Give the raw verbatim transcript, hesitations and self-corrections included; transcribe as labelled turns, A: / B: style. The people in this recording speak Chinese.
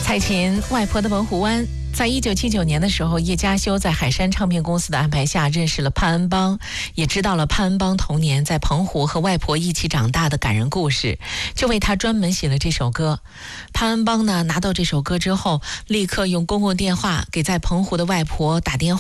A: 蔡琴外婆的澎湖湾。在一九七九年的时候，叶嘉修在海山唱片公司的安排下认识了潘恩邦，也知道了潘恩邦童年在澎湖和外婆一起长大的感人故事，就为他专门写了这首歌。潘恩邦呢拿到这首歌之后，立刻用公共电话给在澎湖的外婆打电话。